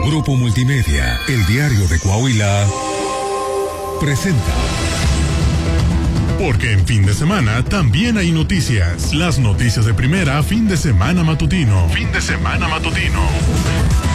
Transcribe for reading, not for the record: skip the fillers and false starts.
Grupo Multimedia, El Diario de Coahuila, presenta. Porque en fin de semana también hay noticias. Las noticias de primera, fin de semana matutino. Fin de semana matutino.